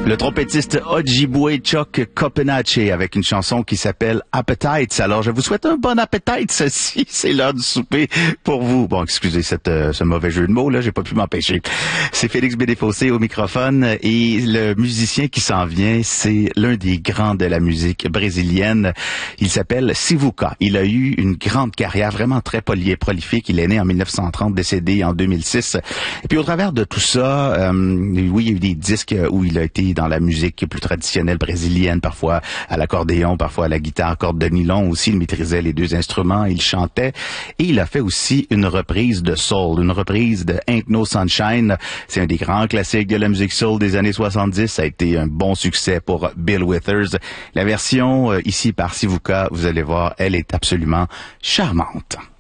Le trompettiste Ojibwe Chuck Copenache avec une chanson qui s'appelle Appetites. Alors, je vous souhaite un bon appétit, ceci, c'est l'heure du souper pour vous. Bon, excusez ce mauvais jeu de mots, là, j'ai pas pu m'empêcher. C'est Félix Bédéfossé au microphone et le musicien qui s'en vient, c'est l'un des grands de la musique brésilienne. Il s'appelle Sivuca. Il a eu une grande carrière, vraiment très prolifique. Il est né en 1930, décédé en 2006. Et puis, au travers de tout ça, oui, il y a eu des disques où il a été dans la musique plus traditionnelle brésilienne, parfois à l'accordéon, parfois à la guitare, corde de nylon aussi. Il maîtrisait les deux instruments, il chantait. Et il a fait aussi une reprise de soul, une reprise de Ain't No Sunshine. C'est un des grands classiques de la musique soul des années 70. Ça a été un bon succès pour Bill Withers. La version ici par Sivuca, vous allez voir, elle est absolument charmante.